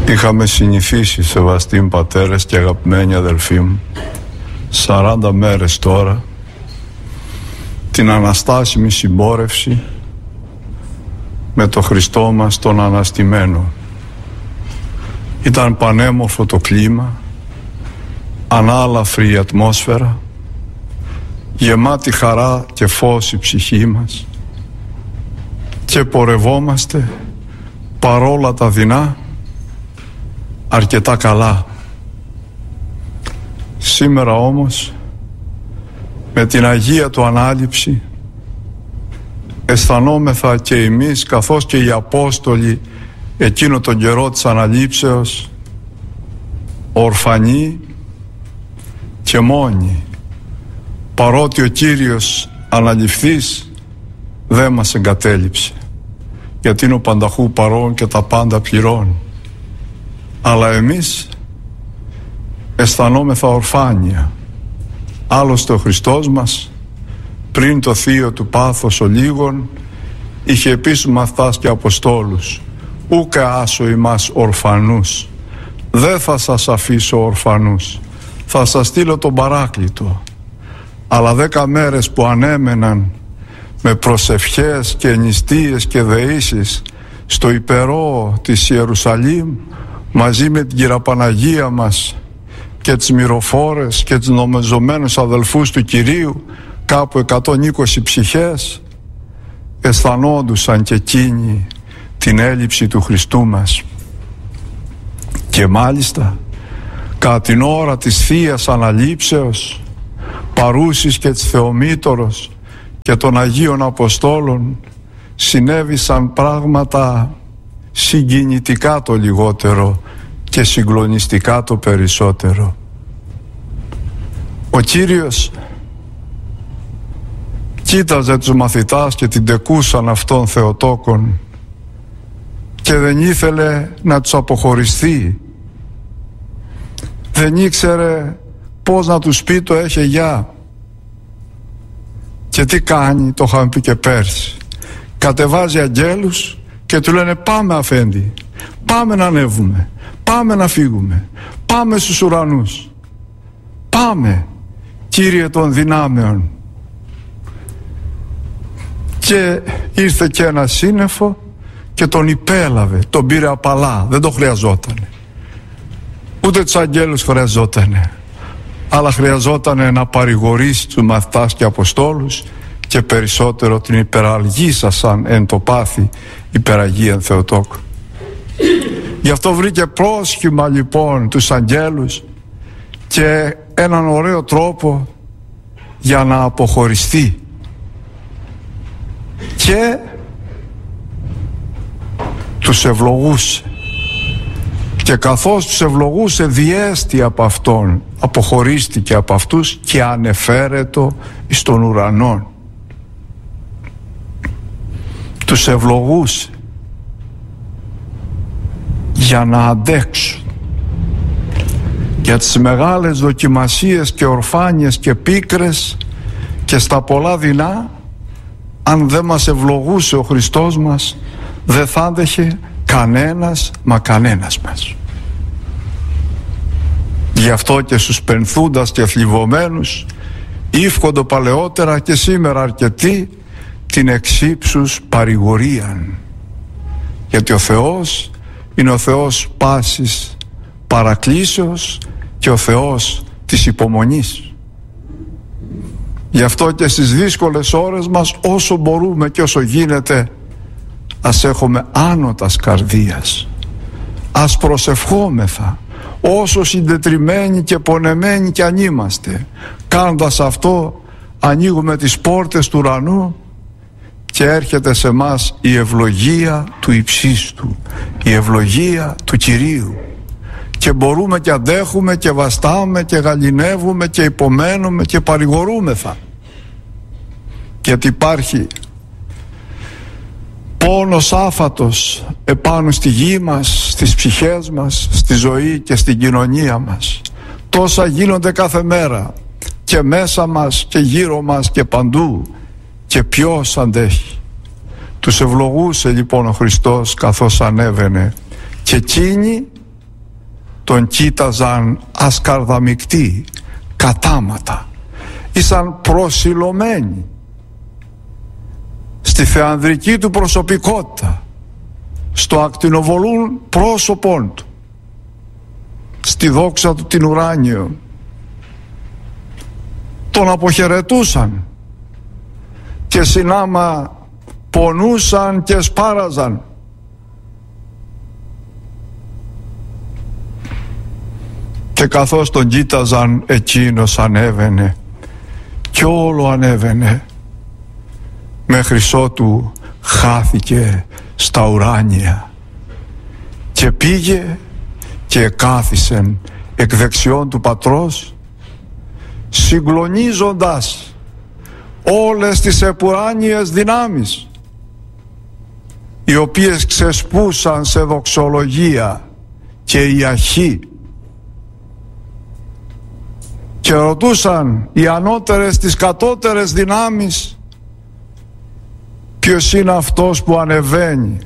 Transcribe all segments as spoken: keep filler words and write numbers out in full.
Είχαμε συνηθίσει, σεβαστοί πατέρες και αγαπημένοι αδελφοί μου, σαράντα μέρες τώρα, την αναστάσιμη συμπόρευση με το Χριστό μας τον Αναστημένο. Ήταν πανέμορφο το κλίμα, ανάλαφρη η ατμόσφαιρα, γεμάτη χαρά και φως η ψυχή μας, και πορευόμαστε παρόλα τα δεινά αρκετά καλά. Σήμερα όμως, με την Αγία Του Ανάληψη, αισθανόμεθα και εμείς καθώς και οι Απόστολοι εκείνο τον καιρό της Αναλήψεως ορφανοί και μόνοι, παρότι ο Κύριος αναληφθείς δεν μας εγκατέλειψε, γιατί είναι ο πανταχού παρών και τα πάντα πληρών. Αλλά εμείς αισθανόμεθα ορφάνια. Άλλωστε ο Χριστός μας πριν το θείο του πάθος ολίγων είχε επίσης μαθάς και Αποστόλους: ούκε άσω ημάς ορφανούς, δεν θα σας αφήσω ορφανούς, θα σας στείλω τον Παράκλητο. Αλλά δέκα μέρες που ανέμεναν με προσευχές και νηστείες και δεήσεις στο υπερό της Ιερουσαλήμ, μαζί με την Κυραπαναγία μας και τις μυροφόρες και τους νομεζομένους αδελφούς του Κυρίου, κάπου εκατόν είκοσι ψυχές, αισθανόντουσαν και εκείνοι την έλλειψη του Χριστού μας. Και μάλιστα κατά την ώρα της Θείας Αναλήψεως, παρούσης και της Θεομήτωρος και των Αγίων Αποστόλων, συνέβησαν πράγματα συγκινητικά το λιγότερο και συγκλονιστικά το περισσότερο. Ο Κύριος κοίταζε τους μαθητάς και την τεκούσαν αυτών Θεοτόκων και δεν ήθελε να τους αποχωριστεί. Δεν ήξερε πώς να τους πει το έχε γεια. Και τι κάνει, το είχαμε πει και πέρσι. Κατεβάζει αγγέλους και του λένε: πάμε αφέντη, πάμε να ανέβουμε, πάμε να φύγουμε, πάμε στους ουρανούς, πάμε Κύριε των δυνάμεων. Και ήρθε και ένα σύννεφο και τον υπέλαβε, τον πήρε απαλά, δεν το χρειαζότανε. Ούτε τους αγγέλους χρειαζότανε, αλλά χρειαζότανε να παρηγορήσει τους μαθητάς και Αποστόλους, και περισσότερο την υπεραλγήσασαν εν το πάθη υπεραγίαν Θεοτόκου. Γι' αυτό βρήκε πρόσχημα λοιπόν τους αγγέλους και έναν ωραίο τρόπο για να αποχωριστεί. Και τους ευλογούσε, και καθώς τους ευλογούσε διέστη από αυτόν, αποχωρίστηκε από αυτούς και ανεφέρετο εις των ουρανών. Τους ευλογούσε για να αντέξουν για τις μεγάλες δοκιμασίες και ορφάνιες και πίκρες και στα πολλά δεινά. Αν δεν μας ευλογούσε ο Χριστός μας, δεν θα άντεχε κανένας μα κανένας μας. Γι' αυτό και στους πενθούντας και θλιβωμένους ύφκοντο παλαιότερα και σήμερα αρκετοί την εξύψους παρηγορίαν, γιατί ο Θεός είναι ο Θεός πάσης παρακλήσεως και ο Θεός της υπομονής. Γι' αυτό και στις δύσκολες ώρες μας, όσο μπορούμε και όσο γίνεται, ας έχουμε άνωτας καρδίας, ας προσευχόμεθα όσο συντετριμμένοι και πονεμένοι κι αν είμαστε. Κάνοντας αυτό ανοίγουμε τις πόρτες του ουρανού και έρχεται σε μας η ευλογία του υψίστου, η ευλογία του Κυρίου, και μπορούμε και αντέχουμε και βαστάμε και γαληνεύουμε και υπομένουμε και παρηγορούμεθα, γιατί υπάρχει πόνος άφατος επάνω στη γη μας, στις ψυχές μας, στη ζωή και στην κοινωνία μας. Τόσα γίνονται κάθε μέρα και μέσα μας και γύρω μας και παντού, και ποιος αντέχει. Τους ευλογούσε λοιπόν ο Χριστός καθώς ανέβαινε, και εκείνοι τον κοίταζαν ασκαρδαμικτοί, κατάματα, ήσαν προσιλωμένοι στη θεανδρική του προσωπικότητα, στο ακτινοβολούν πρόσωπον του, στη δόξα του την ουράνιο. Τον αποχαιρετούσαν και συνάμα πονούσαν και σπάραζαν. Και καθώς τον κοίταζαν, εκείνος ανέβαινε κι όλο ανέβαινε μέχρι ότου χάθηκε στα ουράνια και πήγε και κάθισεν εκ δεξιών του Πατρός, συγκλονίζοντας όλες τις επουράνιες δυνάμεις, οι οποίες ξεσπούσαν σε δοξολογία και ιαχή, και ρωτούσαν οι ανώτερες τις κατώτερες δυνάμεις, ποιος είναι αυτός που ανεβαίνει?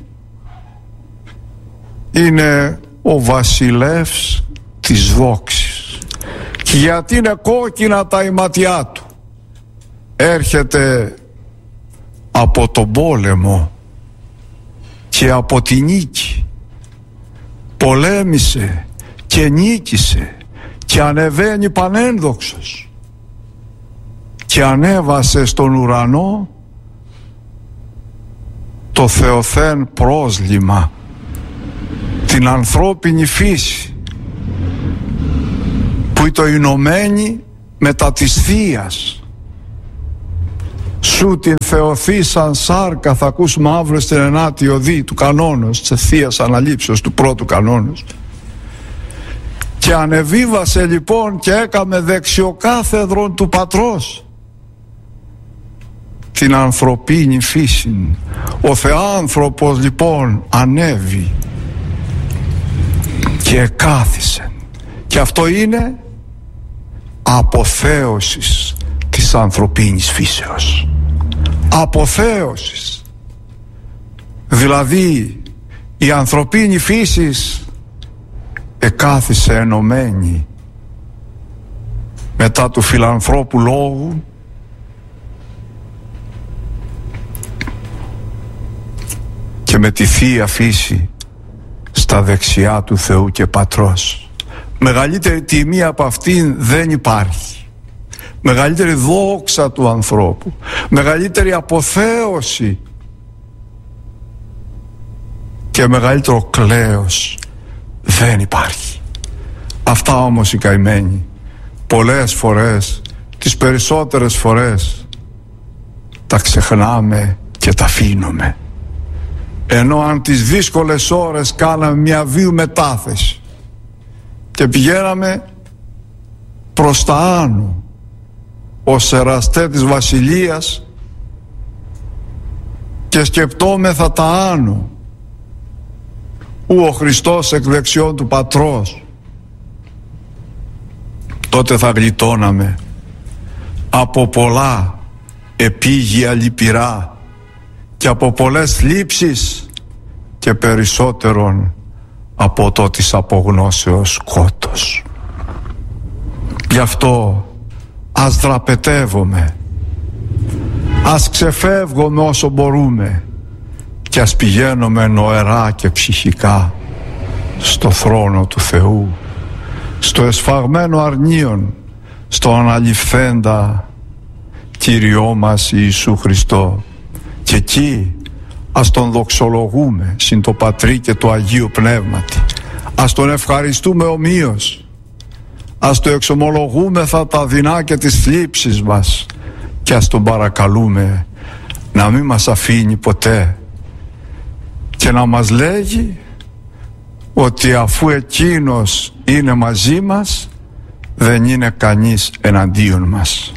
Είναι ο βασιλεύς της δόξης. Και γιατί είναι κόκκινα τα ηματιά του? Έρχεται από τον πόλεμο και από τη νίκη. Πολέμησε και νίκησε και ανεβαίνει πανένδοξος και ανέβασε στον ουρανό το θεοθέν πρόσλημα, την ανθρώπινη φύση που είναι το ενωμένη μετά της Θείας. Σου την θεωθεί σαν σάρκα, θα ακούσουμε αύριο στην ενάτη οδή του κανόνος, της Θείας Αναλήψεως, του πρώτου κανόνος. Και ανεβίβασε λοιπόν και έκαμε δεξιοκάθεδρον του Πατρός την ανθρωπίνη φύση. Ο Θεάνθρωπος λοιπόν ανέβη και εκάθισε, και αυτό είναι αποθέωσης της ανθρωπίνης φύσεως. Αποθέωσης, δηλαδή η ανθρωπίνη φύσης εκάθισε ενωμένη μετά του φιλανθρώπου λόγου και με τη Θεία Φύση στα δεξιά του Θεού και Πατρός. Μεγαλύτερη τιμή από αυτήν δεν υπάρχει. Μεγαλύτερη δόξα του ανθρώπου, μεγαλύτερη αποθέωση και μεγαλύτερο κλέος δεν υπάρχει. Αυτά όμως οι καημένοι πολλές φορές, τις περισσότερες φορές, τα ξεχνάμε και τα αφήνουμε. Ενώ αν τις δύσκολες ώρες κάναμε μια βίου μετάθεση και πηγαίναμε προς τα άνω ως εραστέ της βασιλείας και σκεπτόμεθα τα άνω, ου ο Χριστός εκ δεξιών του Πατρός, τότε θα γλιτώναμε από πολλά επίγεια λυπηρά και από πολλές θλίψεις και περισσότερον από το της απογνώσεως σκότος. Γι' αυτό ας δραπετεύομαι, ας ξεφεύγουμε όσο μπορούμε και ας πηγαίνουμε νοερά και ψυχικά στο θρόνο του Θεού, στο εσφαγμένο αρνίον, στο αναληφθέντα Κύριό μας Ιησού Χριστό, και εκεί ας τον δοξολογούμε συν το Πατρί και το Αγίου Πνεύματι, ας τον ευχαριστούμε ομοίως, ας το εξομολογούμεθα τα δεινά και τις θλίψεις μας και ας τον παρακαλούμε να μην μας αφήνει ποτέ και να μας λέγει ότι αφού εκείνος είναι μαζί μας, δεν είναι κανείς εναντίον μας.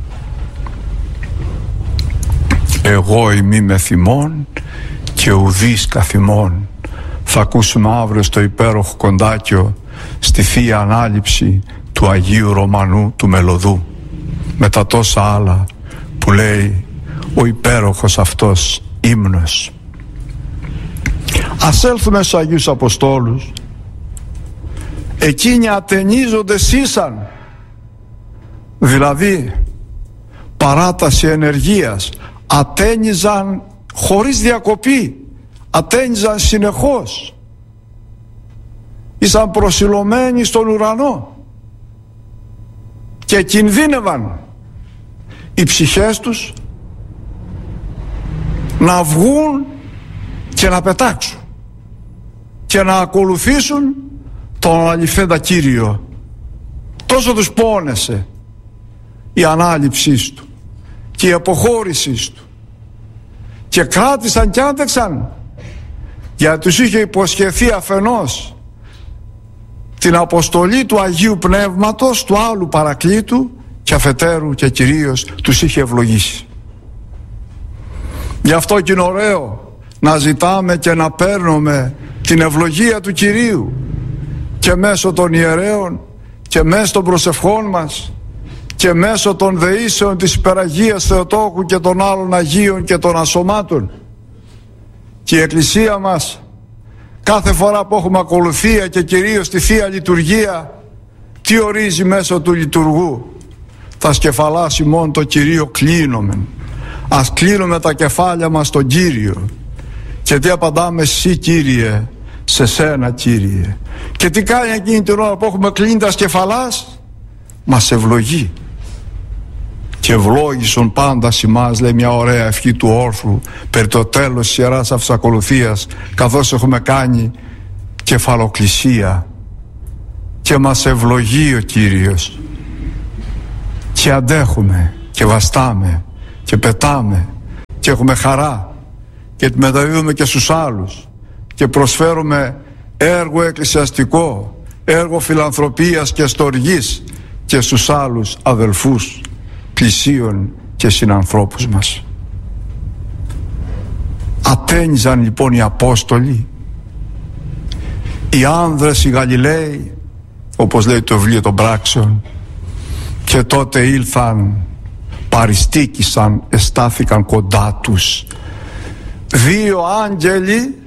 Εγώ ημί με θυμών και ουδείς καθημών. Θα ακούσουμε αύριο στο υπέροχο κοντάκιο στη Θεία Ανάληψη του Αγίου Ρωμανού του Μελωδού, με τα τόσα άλλα που λέει ο υπέροχος αυτός ύμνος. Ας έλθουμε στους Αγίους Αποστόλους, εκείνοι ατενίζονται σύσαν, δηλαδή παράταση ενεργείας, ατένιζαν χωρίς διακοπή, ατένιζαν συνεχώς, ήσαν προσιλωμένοι στον ουρανό και κινδύνευαν οι ψυχές τους να βγουν και να πετάξουν και να ακολουθήσουν τον αληθέντα Κύριο. Τόσο τους πόνεσε η ανάληψή του και η αποχώρησή του, και κράτησαν και άντεξαν, γιατί τους είχε υποσχεθεί αφενός την αποστολή του Αγίου Πνεύματος, του άλλου Παρακλήτου, και αφετέρου και κυρίως τους είχε ευλογήσει. Γι' αυτό και είναι ωραίο να ζητάμε και να παίρνουμε την ευλογία του Κυρίου και μέσω των ιερέων και μέσω των προσευχών μας και μέσω των δεήσεων της Υπεραγίας Θεοτόκου και των άλλων Αγίων και των ασωμάτων. Και η Εκκλησία μας, κάθε φορά που έχουμε ακολουθία και κυρίως τη Θεία Λειτουργία, τι ορίζει μέσω του λειτουργού? Τα σκεφαλάς ημών το Κυρίο κλείνομεν. Ας κλείνουμε τα κεφάλια μας στον Κύριο. Και τι απαντάμε? Εσύ Κύριε, σε σένα Κύριε. Και τι κάνει εκείνη την ώρα που έχουμε κλείνει τα σκεφαλάς? Μας ευλογεί. Και ευλόγησον πάντα σημάς, λέει μια ωραία ευχή του όρθρου περί το τέλος της Ιεράς Αυσακολουθίας, καθώς έχουμε κάνει κεφαλοκλησία, και μας ευλογεί ο Κύριος και αντέχουμε και βαστάμε και πετάμε και έχουμε χαρά και τη μεταδίδουμε και στους άλλους και προσφέρουμε έργο εκκλησιαστικό, έργο φιλανθρωπίας και στοργής και στους άλλους αδελφούς πλησίων και συνανθρώπους μας. Ατένιζαν λοιπόν οι Απόστολοι, οι άνδρες οι Γαλιλαίοι, όπως λέει το βιβλίο των Πράξεων, και τότε ήλθαν, παριστήκησαν, εστάθηκαν κοντά τους δύο άγγελοι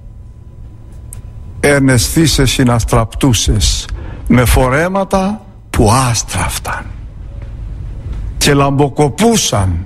εναισθήσες συναστραπτούσες, με φορέματα που άστραφταν και λαμποκοπούσαν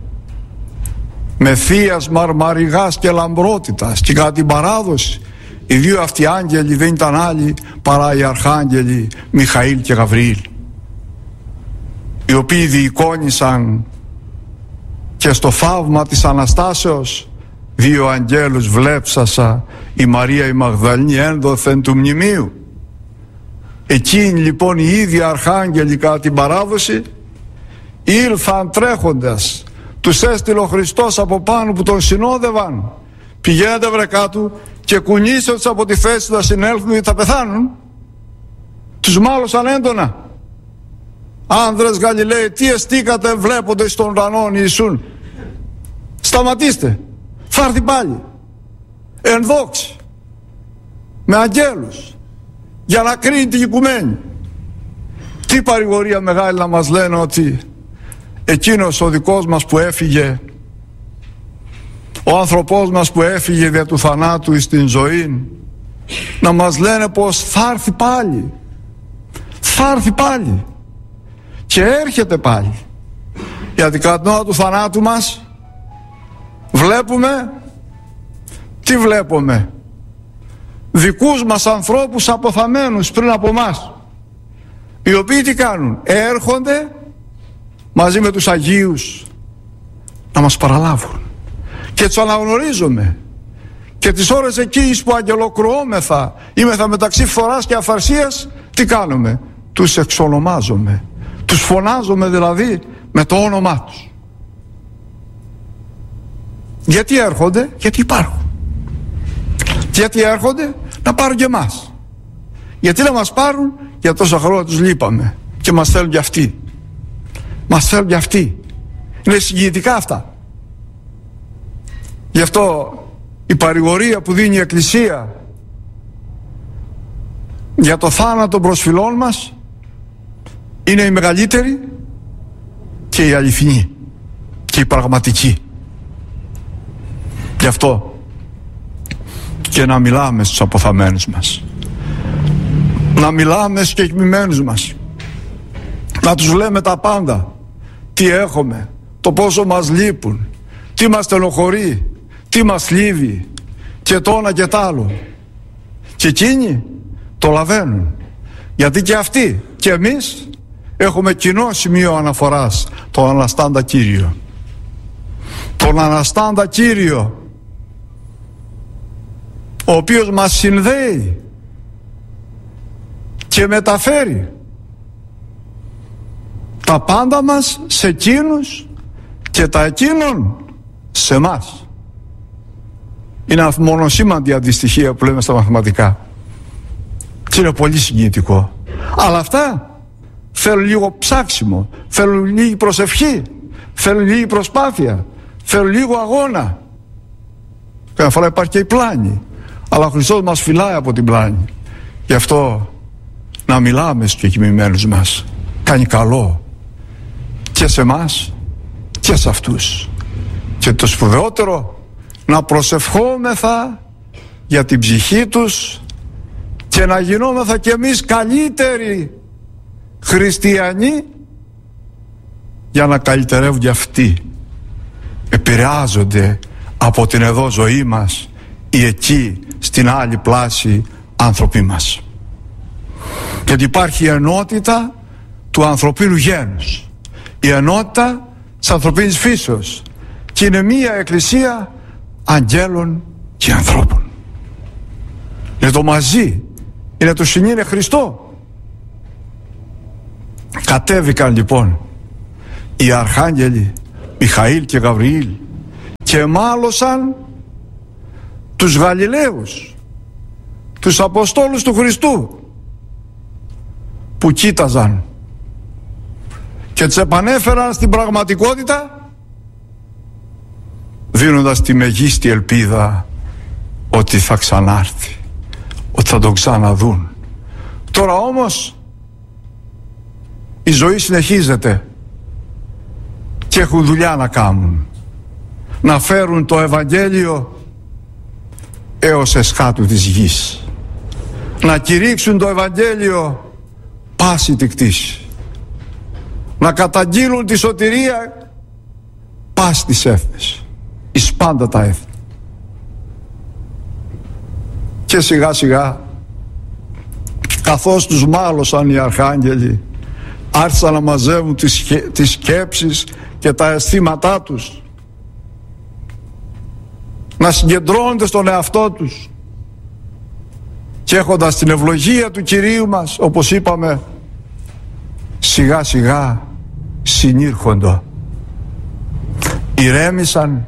με θείας μαρμαριγάς και λαμπρότητας. Και κατά την παράδοση οι δύο αυτοί άγγελοι δεν ήταν άλλοι παρά οι αρχάγγελοι Μιχαήλ και Γαβριήλ, οι οποίοι διεικόνησαν και στο θαύμα της Αναστάσεως δύο αγγέλους βλέψασα, η Μαρία η Μαγδαληνή ένδοθεν του μνημείου. Εκείνοι λοιπόν οι ίδιοι αρχάγγελοι κατά την παράδοση ήλθαν τρέχοντας, τους έστειλε ο Χριστός από πάνω που τον συνόδευαν, πηγαίνετε βρε κάτω και κουνήστε τους από τη θέση να συνέλθουν γιατί θα πεθάνουν. Τους μάλωσαν έντονα. Άνδρες Γαλιλαίοι, τι εστίκατε βλέποντας στον ουρανόν Ιησούν? Σταματήστε, θα έρθει πάλι εν δόξη με αγγέλους για να κρίνει την οικουμένη. Τι παρηγορία μεγάλη να μας λένε ότι εκείνος ο δικός μας που έφυγε, ο άνθρωπός μας που έφυγε δια του θανάτου εις την ζωή, να μας λένε πως θα έρθει πάλι, θα έρθει πάλι και έρχεται πάλι. Γιατί κατά την ώρα του θανάτου μας βλέπουμε, τι βλέπουμε? Δικούς μας ανθρώπους αποθαμένους πριν από μας, οι οποίοι τι κάνουν? Έρχονται μαζί με τους Αγίους να μας παραλάβουν και τους αναγνωρίζουμε. Και τις ώρες εκείνες που αγγελοκροώμεθα, είμεθα μεταξύ φθοράς και αφαρσίας, τι κάνουμε? Τους εξονομάζουμε, τους φωνάζουμε δηλαδή με το όνομά τους. Γιατί έρχονται? Γιατί υπάρχουν. Γιατί έρχονται? Να πάρουν και εμάς. Γιατί να μας πάρουν? Για τόσα χρόνια τους λείπαμε και μας θέλουν και αυτοί. Μας θέλουν και αυτοί. Είναι συγκινητικά αυτά. Γι' αυτό η παρηγορία που δίνει η Εκκλησία για το θάνατο των προσφυλών μας είναι η μεγαλύτερη και η αληθινή και η πραγματική. Γι' αυτό και να μιλάμε στους αποθαμένους μας, να μιλάμε στους κεκτημένους μας, να τους λέμε τα πάντα, τι έχουμε, το πόσο μας λείπουν, τι μας στενοχωρεί, τι μας θλίβει και το ένα και τ' άλλο. Και εκείνοι το λαβαίνουν, γιατί και αυτοί και εμείς έχουμε κοινό σημείο αναφοράς, τον Αναστάντα Κύριο. Τον Αναστάντα Κύριο, ο οποίος μας συνδέει και μεταφέρει τα πάντα μας σε εκείνους και τα εκείνων σε εμάς. Είναι μονοσήμαντη αντιστοιχεία που λέμε στα μαθηματικά και είναι πολύ συγκινητικό. Αλλά αυτά θέλουν λίγο ψάξιμο, θέλουν λίγη προσευχή, θέλουν λίγη προσπάθεια, θέλουν λίγο αγώνα. Καμιά φορά υπάρχει και η πλάνη, αλλά ο Χριστός μας φυλάει από την πλάνη. Γι' αυτό να μιλάμε στους κεκτημένους μας κάνει καλό και σε εμάς και σε αυτούς. Και το σπουδαιότερο, να προσευχόμεθα για την ψυχή τους και να γινόμεθα κι εμείς καλύτεροι χριστιανοί, για να καλυτερεύουν και αυτοί. Επηρεάζονται από την εδώ ζωή μας ή εκεί στην άλλη πλάση άνθρωποι μας. Γιατί υπάρχει η ενότητα του ανθρωπίνου γένους, η ενότητα της ανθρωπίνης φύσεως, και είναι μία εκκλησία αγγέλων και ανθρώπων. Είναι το μαζί, είναι το συνήνε Χριστό. Κατέβηκαν λοιπόν οι αρχάγγελοι Μιχαήλ και Γαβριήλ και μάλωσαν τους Γαλιλαίους, τους Αποστόλους του Χριστού, που κοίταζαν και τους επανέφεραν στην πραγματικότητα, δίνοντας τη μεγίστη ελπίδα ότι θα ξανάρθει, ότι θα τον ξαναδούν. Τώρα όμως η ζωή συνεχίζεται και έχουν δουλειά να κάνουν, να φέρουν το Ευαγγέλιο έως εσχάτου της γης, να κηρύξουν το Ευαγγέλιο πάση τη κτήση, να καταγγείλουν τη σωτηρία πάση της έθνης, εις πάντα τα έθνη. Και σιγά σιγά, καθώς τους μάλωσαν οι αρχάγγελοι, άρχισαν να μαζεύουν τις, τις σκέψεις και τα αισθήματά τους, να συγκεντρώνονται στον εαυτό τους, και έχοντας την ευλογία του Κυρίου μας, όπως είπαμε, σιγά σιγά συνήρχονται, ηρέμησαν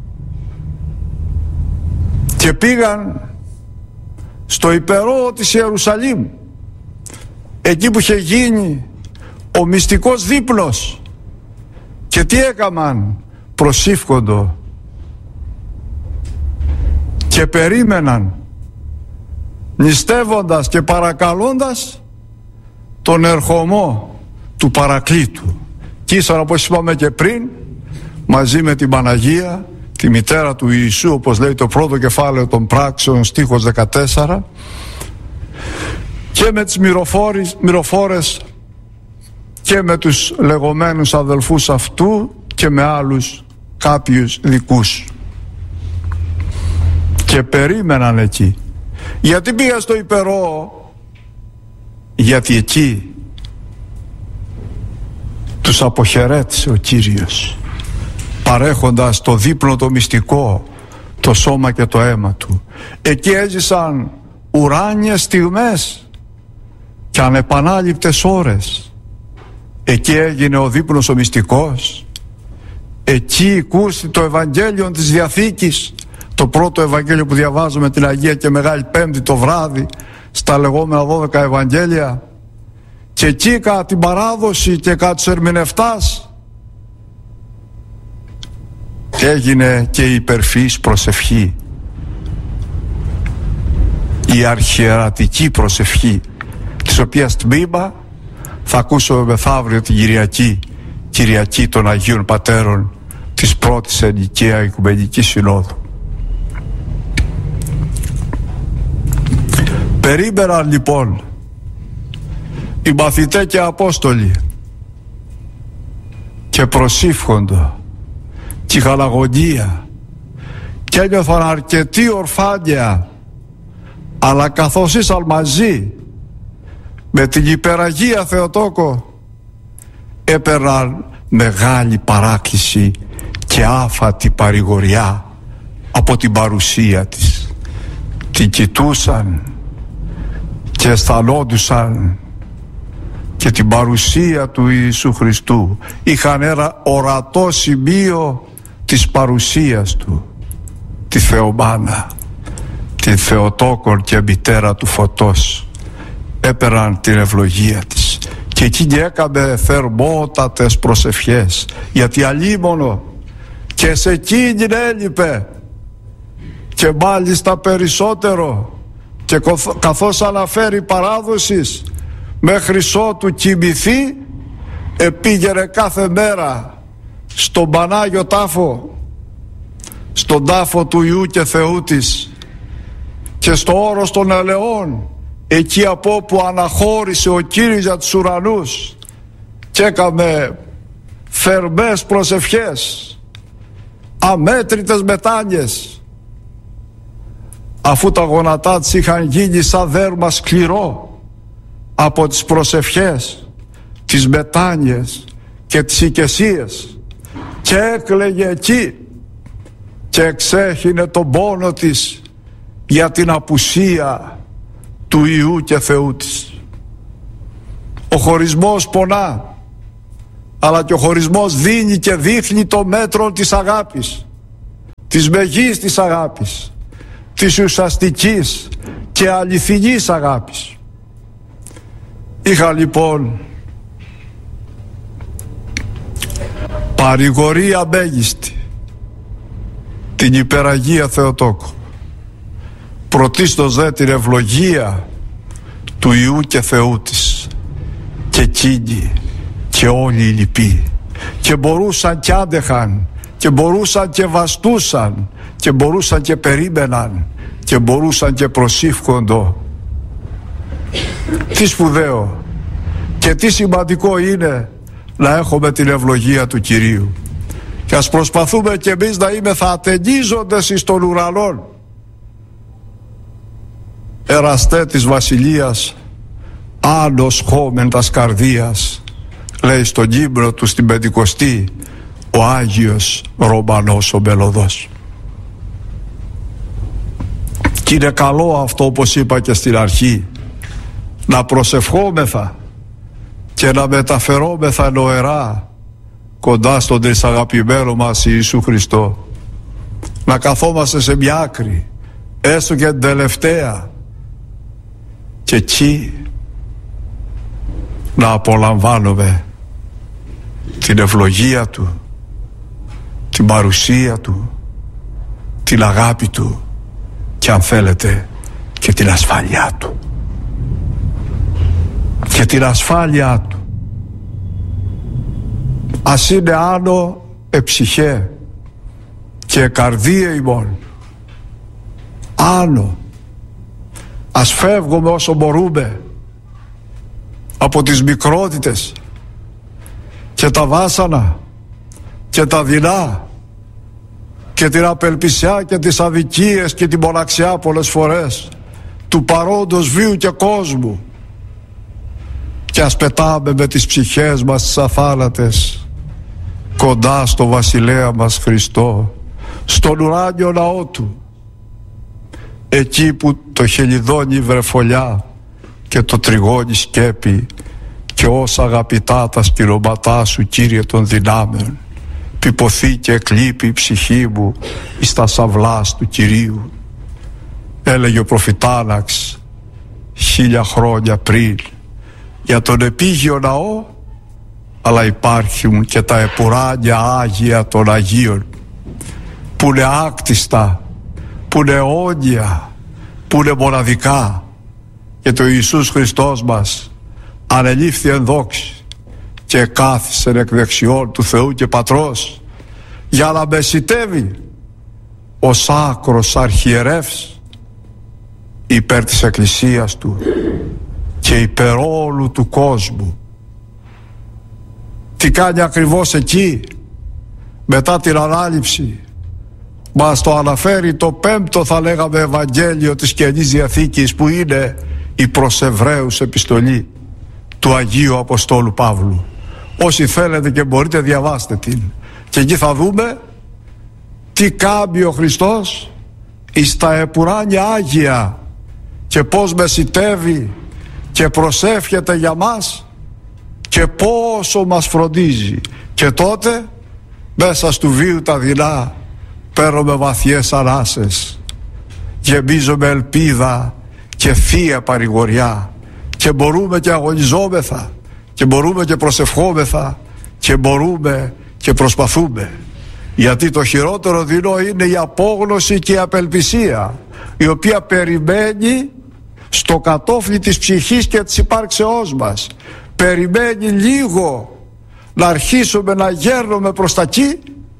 και πήγαν στο υπερό της Ιερουσαλήμ, εκεί που είχε γίνει ο μυστικός δείπνος. Και τι έκαναν? Προσήφκοντο και περίμεναν, νηστεύοντας και παρακαλώντας τον ερχομό του Παρακλήτου. Και ύστερα, όπως είπαμε και πριν, μαζί με την Παναγία, τη μητέρα του Ιησού, όπως λέει το πρώτο κεφάλαιο των Πράξεων, στίχος δεκατέσσερα, και με τις μυροφόρες και με τους λεγόμενους αδελφούς αυτού και με άλλους κάποιους δικούς, και περίμεναν εκεί. Γιατί πήγα στο υπερό? Γιατί εκεί τους αποχαιρέτησε ο Κύριος, παρέχοντας το δείπνο το μυστικό, το σώμα και το αίμα του. Εκεί έζησαν ουράνιες στιγμές και ανεπανάληπτες ώρες. Εκεί έγινε ο δείπνος ο μυστικός. Εκεί ακούστηκε το Ευαγγέλιο της Διαθήκης, το πρώτο Ευαγγέλιο που διαβάζουμε την Αγία και Μεγάλη Πέμπτη το βράδυ, στα λεγόμενα δώδεκα Ευαγγέλια. Και εκεί κατά την παράδοση και κατά τους ερμηνευτάς έγινε και η υπερφυής προσευχή, η αρχιερατική προσευχή, της οποίας τμήμα θα ακούσουμε μεθαύριο την Κυριακή, Κυριακή των Αγίων Πατέρων της πρώτης Ενικαία Οικουμενικής Συνόδου. Περίμεναν λοιπόν οι μαθητές και απόστολοι, και προσήφχοντο και είχαν αγωνία και ένιωθαν αρκετή ορφάνεια, αλλά καθώς ήσαν μαζί με την υπεραγία Θεοτόκο, έπαιρναν μεγάλη παράκληση και άφατη παρηγοριά από την παρουσία της. Την κοιτούσαν και αισθανόντουσαν και την παρουσία του Ιησού Χριστού. Είχαν ένα ορατό σημείο της παρουσίας του, τη Θεομάνα, την Θεοτόκον και μητέρα του φωτός. Έπαιρναν την ευλογία της και εκείνη έκαμε θερμότατες προσευχές, γιατί αλίμονο και σε εκείνη έλειπε, και μάλιστα περισσότερο, και καθώς αναφέρει παράδοσης, μέχρι ότου κοιμηθεί επήγαινε κάθε μέρα στον Πανάγιο Τάφο, στον τάφο του Υιού και Θεού της, και στο όρος των ελαιών, εκεί από όπου αναχώρησε ο Κύριος για τους ουρανούς, και έκαμε θερμές προσευχές, αμέτρητες μετάνοιες, αφού τα γόνατά της είχαν γίνει σαν δέρμα σκληρό από τις προσευχές, τις μετάνοιες και τις οικεσίες, και έκλαιγε εκεί και εξέχυνε τον πόνο της για την απουσία του Υιού και Θεού της. Ο χωρισμός πονά, αλλά και ο χωρισμός δίνει και δείχνει το μέτρο της αγάπης, της μεγίστης αγάπης, της ουσιαστικής και αληθινής αγάπης. Είχα λοιπόν παρηγορία μέγιστη την υπεραγία Θεοτόκο, πρωτίστως δε την ευλογία του Υιού και Θεού της, και εκείνοι και όλοι οι λοιποί, και μπορούσαν και άντεχαν, και μπορούσαν και βαστούσαν, και μπορούσαν και περίμεναν, και μπορούσαν και προσήφκοντο. Τι σπουδαίο και τι σημαντικό είναι να έχουμε την ευλογία του Κυρίου, και ας προσπαθούμε κι εμείς να είμεθα ατενίζοντες εις των ουρανών. Εραστέ της βασιλείας, άνος χόμεν τας καρδίας, λέει στον ύμνο του στην Πεντηκοστή ο Άγιος Ρωμανός ο Μελωδός. Και είναι καλό αυτό, όπως είπα και στην αρχή, να προσευχόμεθα και να μεταφερόμεθα νοερά κοντά στον τρισαγαπημένο μας Ιησού Χριστό, να καθόμαστε σε μια άκρη, έστω και την τελευταία, και εκεί να απολαμβάνουμε την ευλογία Του, την παρουσία Του, την αγάπη Του, και αν θέλετε και την ασφάλειά Του, και την ασφάλειά Του. Ας είναι άνω εψυχέ και καρδία ημών, άνω. Ας φεύγουμε όσο μπορούμε από τις μικρότητες και τα βάσανα και τα δεινά και την απελπισιά και τις αδικίες και την μοναξιά πολλές φορές του παρόντος βίου και κόσμου, και ας πετάμε με τις ψυχές μας τις αθάνατες κοντά στο βασιλέα μας Χριστό, στον ουράνιο ναό Του, εκεί που το χελιδόνι βρεφολιά και το τριγώνι σκέπη, και όσα αγαπητά τα σκυρωματά Σου, Κύριε των δυνάμεων, πιποθεί και εκλείπει η ψυχή μου εις τα σαυλάς του Κυρίου. Έλεγε ο προφητάναξ χίλια χρόνια πριν για τον επίγειο ναό, αλλά υπάρχουν και τα επουράνια Άγια των Αγίων, που είναι άκτιστα, που είναι αιώνια, που είναι μοναδικά, και το Ιησούς Χριστός μας ανελήφθη εν δόξη και κάθισε εκ δεξιών του Θεού και Πατρός, για να μεσιτεύει ως άκρος αρχιερεύς υπέρ της Εκκλησίας Του, και και υπερόλου του κόσμου. Τι κάνει ακριβώς εκεί? Μετά την Ανάληψη μας το αναφέρει το πέμπτο, θα λέγαμε, Ευαγγέλιο της Καινής Διαθήκης, που είναι η προς Εβραίους επιστολή του Αγίου Αποστόλου Παύλου. Όσοι θέλετε και μπορείτε, διαβάστε την, και εκεί θα δούμε τι κάνει ο Χριστός εις τα επουράνια Άγια και πώς μεσιτεύει και προσεύχεται για μας και πόσο μας φροντίζει. Και τότε μέσα στου βίου τα δεινά παίρνουμε βαθιές ανάσες, γεμίζουμε ελπίδα και θεία παρηγοριά, και μπορούμε και αγωνιζόμεθα και μπορούμε και προσευχόμεθα και μπορούμε και προσπαθούμε, γιατί το χειρότερο δεινό είναι η απόγνωση και η απελπισία, η οποία περιμένει στο κατόφλι της ψυχής και της υπάρξεώς μας. Περιμένει λίγο να αρχίσουμε να γέρνουμε προς τα εκεί,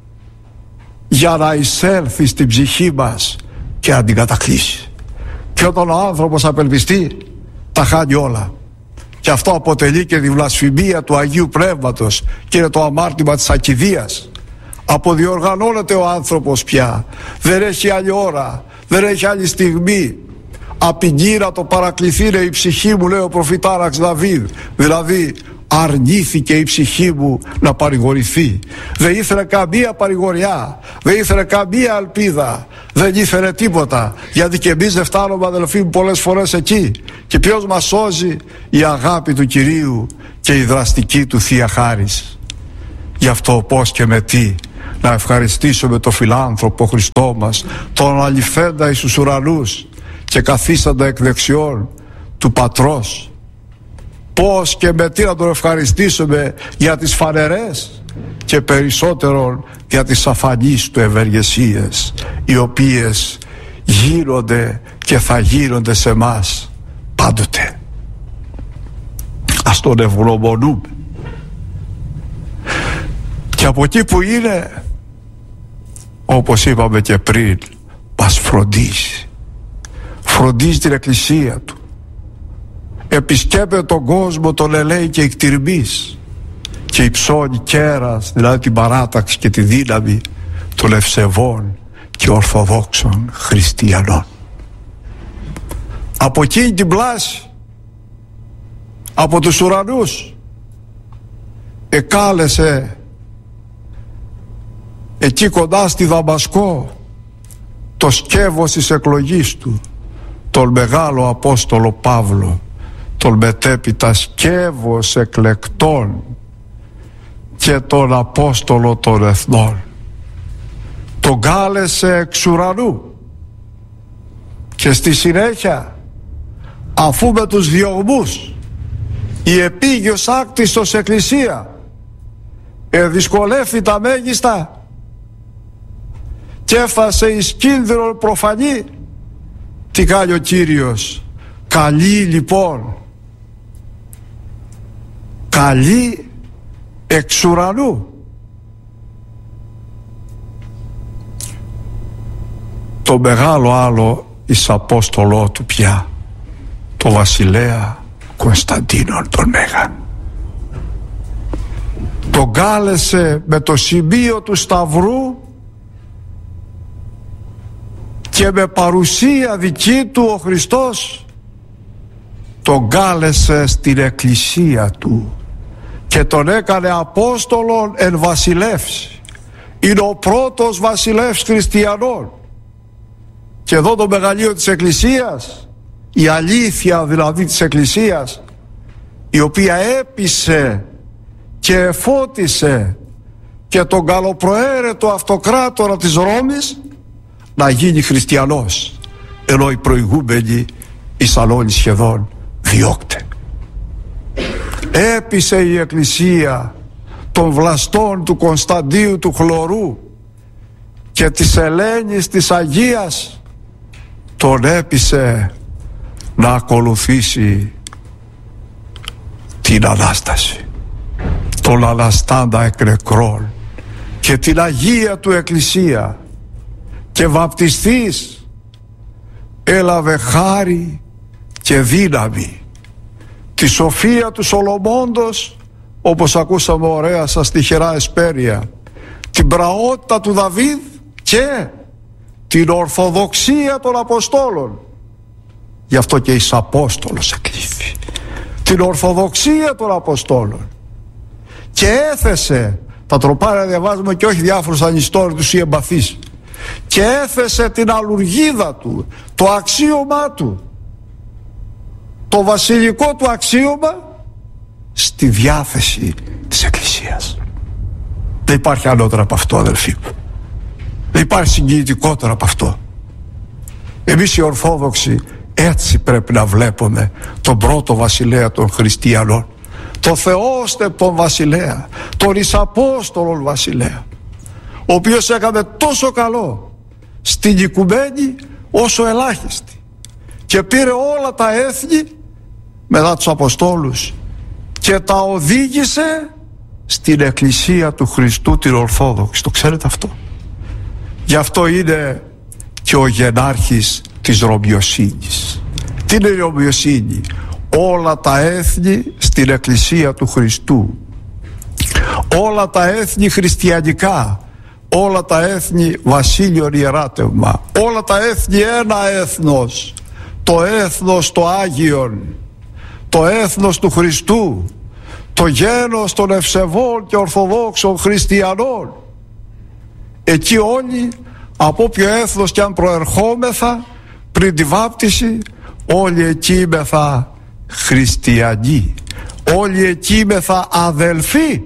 για να εισέλθει στην ψυχή μας και να την κατακλείσει. Και όταν ο άνθρωπος απελπιστεί, τα χάνει όλα. Και αυτό αποτελεί και τη βλασφημία του Αγίου Πνεύματος και είναι το αμάρτημα της ακηδείας. Αποδιοργανώνεται ο άνθρωπος πια, δεν έχει άλλη ώρα, δεν έχει άλλη στιγμή. Απειγεί να το παρακληθεί η ψυχή μου, λέει ο προφητάραξ Δαβίδ. Δηλαδή αρνήθηκε η ψυχή μου να παρηγορηθεί. Δεν ήθελε καμία παρηγοριά, δεν ήθελε καμία ελπίδα, δεν ήθελε τίποτα, γιατί και εμείς δεν φτάνουμε, αδελφοί μου, πολλές φορές εκεί. Και ποιος μας σώζει? Η αγάπη του Κυρίου και η δραστική του Θεία Χάρις. Γι' αυτό πώς και με τι να ευχαριστήσουμε το φιλάνθρωπο Χριστό μας, τον αληθέντα εις τους ουρανούς και καθίσαντα εκ δεξιών του Πατρός. Πώς και με τι να τον ευχαριστήσουμε για τις φανερές και περισσότερον για τις αφανείς του ευεργεσίες, οι οποίες γίνονται και θα γίνονται σε μας πάντοτε. Ας τον ευγνωμονούμε. Και από εκεί που είναι, όπως είπαμε και πριν, μας φροντίζει. Φροντίζει την Εκκλησία του. Επισκέπτεται τον κόσμο, τον ελέη και εκτιρμής, και υψώνει κέρας, δηλαδή την παράταξη και τη δύναμη των ευσεβών και ορθοδόξων χριστιανών. Από εκείνη την πλάση, από τους ουρανούς, εκάλεσε εκεί κοντά στη Δαμασκό το σκεύος της εκλογής του, τον μεγάλο Απόστολο Παύλο, τον μετέπειτα σκεύος εκλεκτών και τον Απόστολο των Εθνών. Τον κάλεσε εξ ουρανού και στη συνέχεια, αφού με τους διωγμούς η επίγειος άκτιστος Εκκλησία εδυσκολεύθη τα μέγιστα και έφτασε εις κίνδυνο προφανή, τι κάνει ο Κύριος? Καλεί λοιπόν, καλεί εξ ουρανού το μεγάλο άλλο εις Απόστολό του πια, το βασιλέα Κωνσταντίνον τον Μέγαν. Τον κάλεσε με το σημείο του Σταυρού και με παρουσία δική του ο Χριστός τον κάλεσε στην Εκκλησία του και τον έκανε Απόστολον εν βασιλεύς. Είναι ο πρώτος βασιλεύς χριστιανών. Και εδώ το μεγαλείο της Εκκλησίας, η αλήθεια δηλαδή της Εκκλησίας, η οποία έπεισε και εφώτισε και τον καλοπροαίρετο αυτοκράτορα της Ρώμης να γίνει χριστιανός, ενώ οι προηγούμενοι ήσαν όλοι σχεδόν διώκτε. Έπεισε η Εκκλησία των βλαστών του Κωνσταντίου του Χλωρού και της Ελένης της Αγίας, τον έπεισε να ακολουθήσει την Ανάσταση, τον Αναστάντα εκ νεκρών και την Αγία του Εκκλησία, και βαπτιστής έλαβε χάρη και δύναμη τη σοφία του Σολομώντος, όπως ακούσαμε ωραία στα στιχερά εσπέρια, την πραότητα του Δαβίδ και την ορθοδοξία των Αποστόλων. Γι' αυτό και εις Απόστολος εκλήθη. Την ορθοδοξία των Αποστόλων. Και έθεσε, τα τροπάρια διαβάζουμε και όχι διάφορους ανιστόρητους ή εμπαθείς, και έθεσε την αλουργίδα του, το αξίωμά του, το βασιλικό του αξίωμα στη διάθεση της Εκκλησίας. Δεν υπάρχει ανώτερο από αυτό, αδελφοί μου. Δεν υπάρχει συγκινητικότερο από αυτό. Εμείς οι Ορθόδοξοι έτσι πρέπει να βλέπουμε τον πρώτο βασιλέα των χριστιανών, τον θεόστεπτον βασιλέα, τον εις Απόστολον βασιλέα, ο οποίος έκανε τόσο καλό στην οικουμένη όσο ελάχιστη, και πήρε όλα τα έθνη μετά τους Αποστόλους και τα οδήγησε στην Εκκλησία του Χριστού, την Ορθόδοξη. Το ξέρετε αυτό? Γι' αυτό είναι και ο γενάρχης της Ρωμιοσύνης. Τι είναι η Ρωμιοσύνη? Όλα τα έθνη στην Εκκλησία του Χριστού, όλα τα έθνη χριστιανικά, όλα τα έθνη βασίλειον ιεράτευμα, όλα τα έθνη ένα έθνος, το έθνος το Άγιον, το έθνος του Χριστού, το γένος των ευσεβών και ορθοδόξων χριστιανών. Εκεί όλοι, από όποιο έθνος και αν προερχόμεθα πριν τη βάπτιση, όλοι εκεί είμεθα χριστιανοί, όλοι εκεί είμεθα αδελφοί.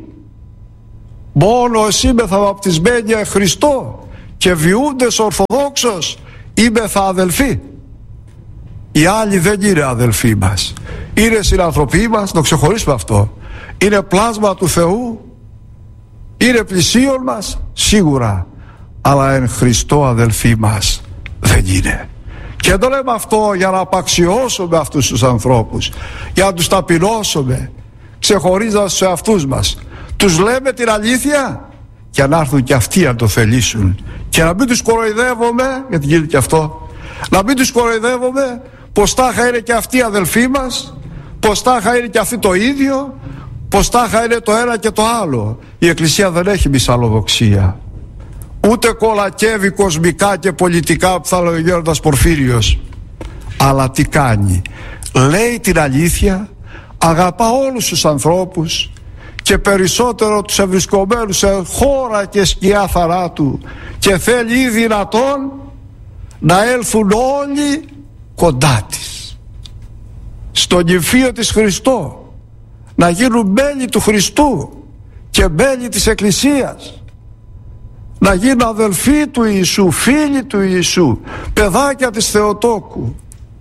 Μόνο εσύ είμεθα βαπτισμένοι εν Χριστώ και βιούντες ορθοδόξος είμεθα αδελφοί. Οι άλλοι δεν είναι αδελφοί μας, είναι συνανθρωποί μας, το ξεχωρίσουμε αυτό. Είναι πλάσμα του Θεού, είναι πλησίον μας σίγουρα, αλλά εν Χριστώ αδελφοί μας δεν είναι. Και δεν λέμε αυτό για να απαξιώσουμε αυτούς τους ανθρώπους, για να τους ταπεινώσουμε ξεχωρίζοντας τους εαυτούς μας. Τους λέμε την αλήθεια για να έρθουν και αυτοί να το θελήσουν, και να μην τους κοροϊδεύουμε, γιατί γίνεται και αυτό, να μην τους κοροϊδεύουμε πως τάχα είναι και αυτοί αδελφοί μας, πως τάχα είναι και αυτοί το ίδιο, πως τάχα είναι το ένα και το άλλο. Η Εκκλησία δεν έχει μυσαλλοδοξία, ούτε κολακεύει κοσμικά και πολιτικά, που θα λέει ο Γέροντας Πορφύριος. Αλλά τι κάνει? Λέει την αλήθεια, αγαπά όλους τους ανθρώπους και περισσότερο τους ευρισκομένους σε χώρα και σκιά θανάτου, και θέλει ή δυνατόν να έλθουν όλοι κοντά της, στον νυμφίο της Χριστό, να γίνουν μέλη του Χριστού και μέλη της Εκκλησίας, να γίνουν αδελφοί του Ιησού, φίλοι του Ιησού, παιδάκια της Θεοτόκου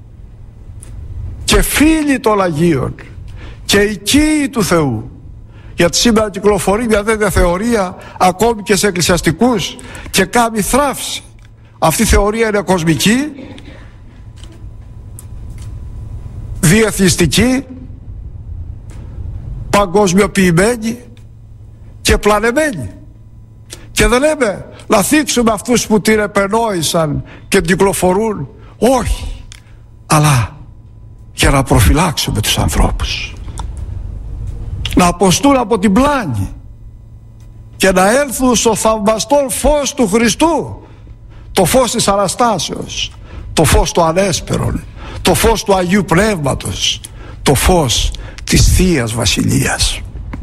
και φίλοι των Αγίων και οικοί του Θεού. Γιατί σήμερα κυκλοφορεί μια τέτοια θεωρία ακόμη και σε εκκλησιαστικούς και κάνει θράψη. Αυτή η θεωρία είναι κοσμική, διεθνιστική, παγκοσμιοποιημένη και πλανεμένη. Και δεν λέμε να θίξουμε αυτούς που την επενόησαν και την κυκλοφορούν, όχι, αλλά για να προφυλάξουμε τους ανθρώπους, να αποστούν από την πλάνη και να έλθουν στο θαυμαστό φως του Χριστού, το φως της Αναστάσεως, το φως του ανέσπερον, το φως του Αγίου Πνεύματος, το φως της Θείας Βασιλείας.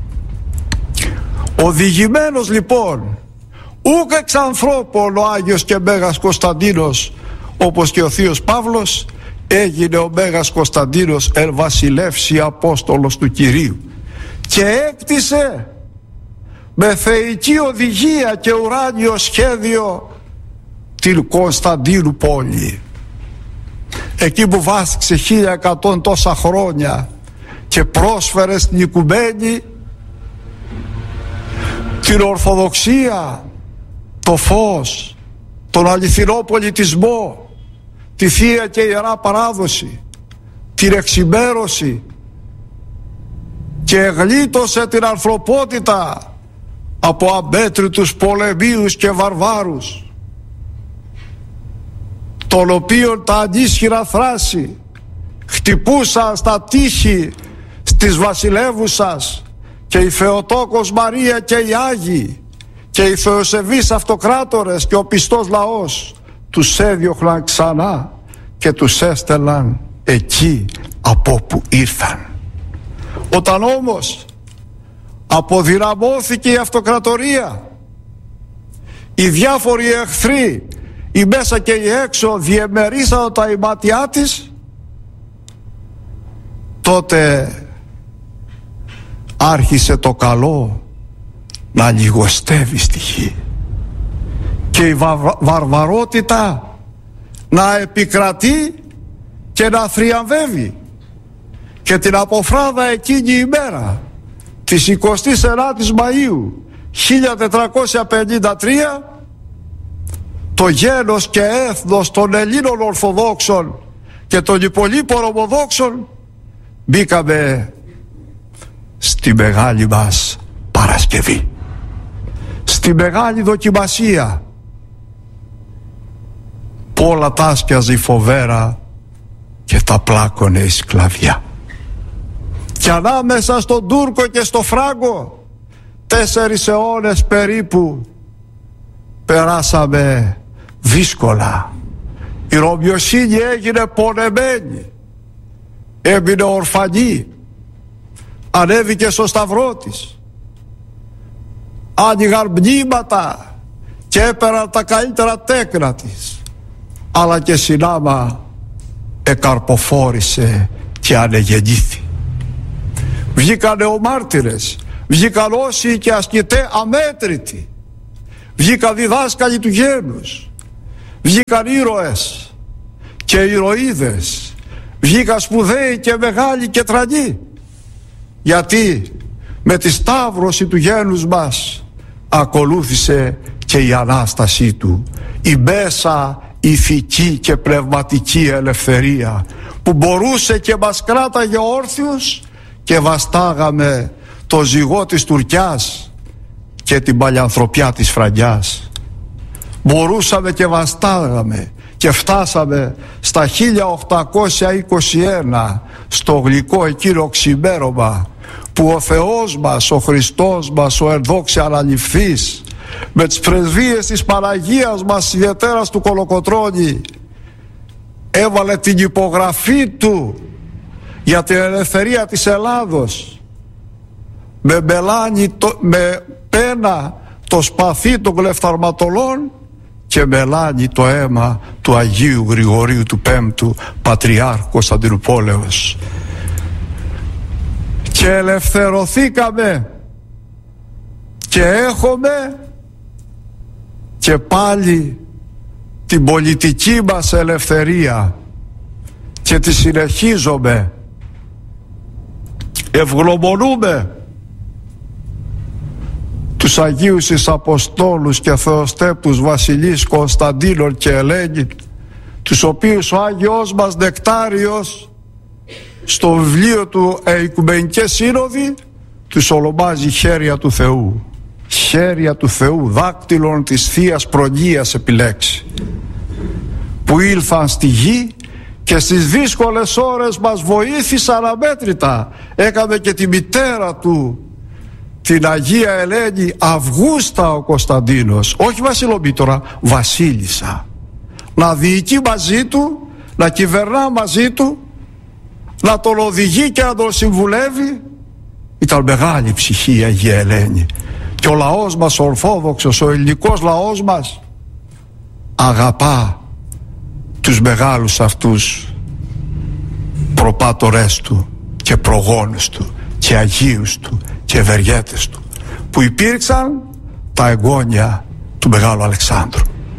Οδηγημένος λοιπόν ούκ εξ ανθρώπων ο Άγιος και Μέγας Κωνσταντίνος, όπως και ο Θείος Παύλος, έγινε ο Μέγας Κωνσταντίνος εν βασιλεύσει Απόστολος του Κυρίου, και έκτισε με θεϊκή οδηγία και ουράνιο σχέδιο την Κωνσταντίνου πόλη, εκεί που βάστηξε χίλια εκατό τόσα χρόνια και πρόσφερε στην οικουμένη την Ορθοδοξία, το φως, τον αληθινό πολιτισμό, τη Θεία και Ιερά Παράδοση, την εξημέρωση, και γλίτωσε την ανθρωπότητα από αμέτρητους πολεμίους και βαρβάρους, των οποίων τα ανίσχυρα θράση χτυπούσαν στα τείχη στις βασιλεύουσας και η Θεοτόκος Μαρία και οι Άγιοι και οι θεοσεβείς αυτοκράτορες και ο πιστός λαός τους έδιωχναν ξανά και τους έστελναν εκεί από που ήρθαν. Όταν όμως αποδυναμώθηκε η αυτοκρατορία, οι διάφοροι εχθροί, οι μέσα και οι έξω, διεμερίσαν τα ημάτια της, τότε άρχισε το καλό να λιγοστεύει στη γη και η βα- βαρβαρότητα να επικρατεί και να θριαμβεύει. Και την αποφράδα εκείνη η μέρα της εικοστής ενάτης Μαΐου χίλια τετρακόσια πενήντα τρία, το γένος και έθνος των Ελλήνων Ορθοδόξων και των υπολείπων Ομοδόξων μπήκαμε στη μεγάλη μας Παρασκευή, στη μεγάλη δοκιμασία που όλα τα άσκιαζε φοβέρα και τα πλάκωνε η σκλαβιά. Και ανάμεσα στον Τούρκο και στο Φράγκο τέσσερις αιώνες περίπου περάσαμε δύσκολα. Η Ρωμιοσύνη έγινε πονεμένη, έμεινε ορφανή, ανέβηκε στο σταυρό της, άνοιγαν μνήματα και έπαιραν τα καλύτερα τέκνα της, αλλά και συνάμα εκαρποφόρησε και ανεγεννήθη. Βγήκανε ο μάρτυρες, βγήκαν όσοι και ασκητέ αμέτρητοι, βγήκαν διδάσκαλοι του γένους, βγήκαν ήρωες και ηρωίδες, βγήκαν σπουδαίοι και μεγάλοι και τρανοί, γιατί με τη σταύρωση του γένους μας ακολούθησε και η Ανάστασή του, η μέσα ηθική και πνευματική ελευθερία που μπορούσε και μας κράταγε όρθιους και βαστάγαμε το ζυγό της Τουρκιάς και την παλιανθρωπιά της Φραγκιάς. Μπορούσαμε και βαστάγαμε και φτάσαμε στα χίλια οκτακόσια είκοσι ένα, στο γλυκό εκείνο ξημέρωμα που ο Θεός μας, ο Χριστός μας, ο ενδόξε αναληφθής, με τις πρεσβείες της Παναγίας μας ιδιαιτέρας του Κολοκοτρώνη, έβαλε την υπογραφή του για την ελευθερία της Ελλάδος με, μελάνι, το, με πένα το σπαθί των κλεφταρματολών και μελάνι το αίμα του Αγίου Γρηγορίου του Πέμπτου Πατριάρχου Κωνσταντινούπολεως. Και ελευθερωθήκαμε και έχουμε και πάλι την πολιτική μας ελευθερία και τη συνεχίζουμε. Ευγνωμονούμε τους Αγίους εις Αποστόλους και Θεοστέπους Βασιλείς Κωνσταντίνων και Ελένη, τους οποίους ο Άγιος μας Νεκτάριος στο βιβλίο του «Οικουμενικές Σύνοδοι» τους ονομάζει χέρια του Θεού. Χέρια του Θεού, δάκτυλον της Θείας Προγείας επιλέξει, που ήλθαν στη γη και στις δύσκολες ώρες μας βοήθησαν αμέτρητα. Έκαμε και τη μητέρα του, την Αγία Ελένη Αυγούστα ο Κωνσταντίνος, όχι βασιλομήτωρα, βασίλισσα, να διοικεί μαζί του, να κυβερνά μαζί του, να τον οδηγεί και να τον συμβουλεύει. Ήταν μεγάλη ψυχή η Αγία Ελένη. Και ο λαός μας ο Ορθόδοξος, ο ελληνικός λαός μας αγαπά τους μεγάλους αυτούς προπάτορές του και προγόνους του και αγίους του και ευεργέτες του, που υπήρξαν τα εγγόνια του Μεγάλου Αλεξάνδρου.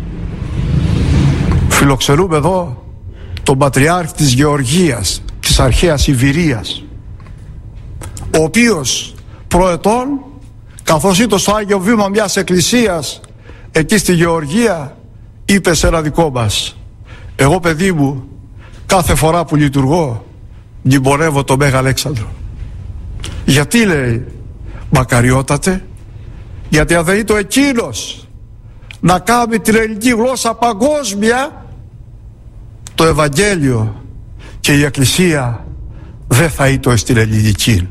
Φιλοξενούμε εδώ τον Πατριάρχη της Γεωργίας, της αρχαίας Ιβηρίας, ο οποίος προετών, καθώς ήταν στο Άγιο Βήμα μιας εκκλησίας εκεί στη Γεωργία, είπε σε ένα δικό μας: εγώ, παιδί μου, κάθε φορά που λειτουργώ μνημονεύω τον Μέγα Αλέξανδρο. Γιατί, λέει, μακαριότατε? Γιατί αν δεν ήταν εκείνος να κάνει την ελληνική γλώσσα παγκόσμια, το Ευαγγέλιο και η Εκκλησία δεν θα ήτο στην ελληνική.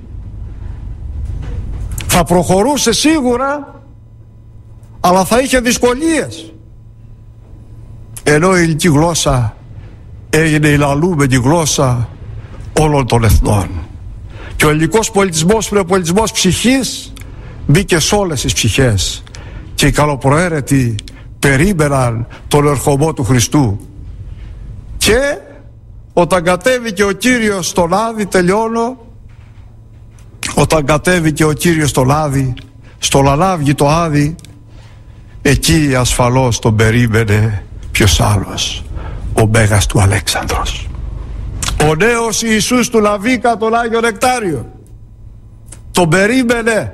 Θα προχωρούσε σίγουρα, αλλά θα είχε δυσκολίες. Ενώ η ελληνική γλώσσα έγινε η λαλούμενη γλώσσα όλων των εθνών. Και ο ελληνικός πολιτισμός που είναι πολιτισμός ψυχής μπήκε σε όλες τις ψυχές. Και οι καλοπροαίρετοι περίμεναν τον ερχομό του Χριστού. Και όταν κατέβηκε ο Κύριος στο λάδι, τελειώνω, όταν κατέβηκε ο Κύριος στο λάδι, στο λαλάβγι το άδει, εκεί ασφαλώς τον περίμενε ποιος άλλος, ο Μέγας του Αλέξανδρος, ο νέος Ιησούς του Λαβίκα, τον Άγιο Νεκτάριο. Τον περίμενε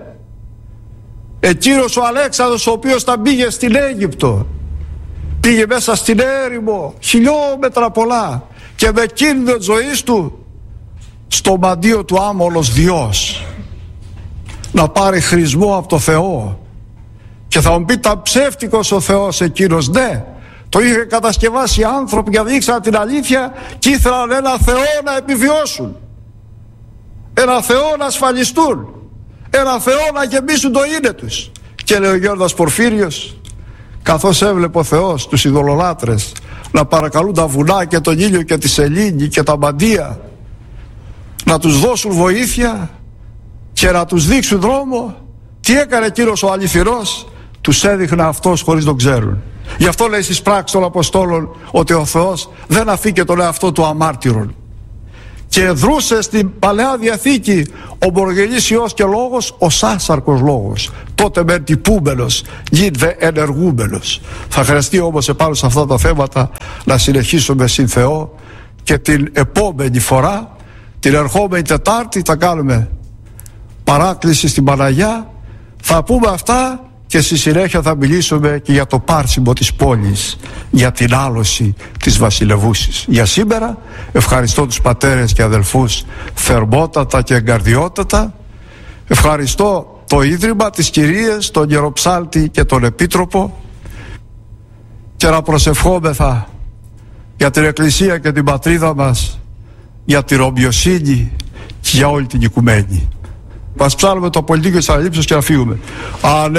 εκείνος ο Αλέξανδρος, ο οποίος τα πήγε στην Αίγυπτο, πήγε μέσα στην έρημο χιλιόμετρα πολλά και με κίνδυνο της ζωής του στο μαντίο του άμολος Διός να πάρει χρησμό από το Θεό. Και θα μου πει, τα ψεύτικος ο Θεός εκείνος? Ναι, το είχε κατασκευάσει άνθρωποι για να δείξαν την αλήθεια και ήθελαν ένα Θεό να επιβιώσουν, ένα Θεό να ασφαλιστούν, ένα Θεό να γεμίσουν το είναι τους. Και λέει ο Γιώργος Πορφύριος, καθώς έβλεπε ο Θεός τους ειδωλολάτρες να παρακαλούν τα βουνά και τον ήλιο και τη σελήνη και τα μαντεία να τους δώσουν βοήθεια και να τους δείξουν δρόμο, τι έκανε εκείνος ο αληθινός? Τους έδειχνε αυτός χωρίς να τον ξέρουν. Γι' αυτό λέει στις πράξεις των Αποστόλων ότι ο Θεός δεν αφήκε τον εαυτό του αμάρτυρον. Και δρούσε στην Παλαιά Διαθήκη ο Μοργελής Υιός και Λόγος, ο σάσαρκος Λόγος. Τότε μεν τυπούμενος, γίνδε ενεργούμενος. Θα χρειαστεί όμως επάνω σε αυτά τα θέματα να συνεχίσουμε συν Θεό, και την επόμενη φορά, την ερχόμενη Τετάρτη, θα κάνουμε παράκληση στην Παναγιά, θα πούμε αυτά. Και στη συνέχεια θα μιλήσουμε και για το πάρσιμο της πόλης, για την άλωση της βασιλευούσης. Για σήμερα ευχαριστώ τους πατέρες και αδελφούς θερμότατα και εγκαρδιότατα. Ευχαριστώ το Ίδρυμα, τις κυρίες, τον Ιεροψάλτη και τον Επίτροπο, και να προσευχόμεθα για την Εκκλησία και την πατρίδα μας, για την ομοιοσύνη και για όλη την οικουμένη. Μας ψάλουμε το πολιτικό της Αναλήψεως και να φύγουμε.